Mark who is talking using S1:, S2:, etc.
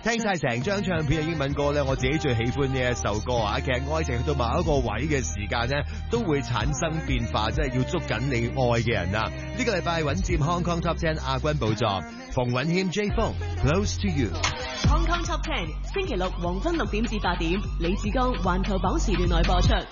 S1: 聽晒成張唱片嘅英文歌咧，我自己最喜歡呢一首歌啊！其實愛情去到某一個位嘅時間咧，都會產生變化，即係要捉緊你愛嘅人啦。呢個禮拜穩佔 Hong Kong Top 10亞軍寶座，馮允謙 J Fong Close to You。
S2: Hong Kong Top 10星期六黃昏6點至8點，李志剛環球榜時段內播出。